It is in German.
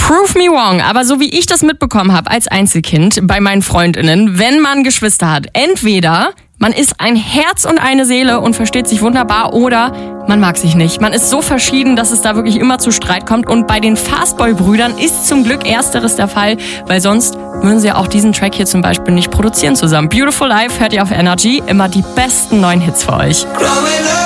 Prove me wrong, aber so wie ich das mitbekommen habe als Einzelkind bei meinen FreundInnen, wenn man Geschwister hat, entweder man ist ein Herz und eine Seele und versteht sich wunderbar oder man mag sich nicht. Man ist so verschieden, dass es da wirklich immer zu Streit kommt und bei den Fastboy-Brüdern ist zum Glück ersteres der Fall, weil sonst würden sie ja auch diesen Track hier zum Beispiel nicht produzieren zusammen. Beautiful Life hört ihr auf Energy, immer die besten neuen Hits für euch.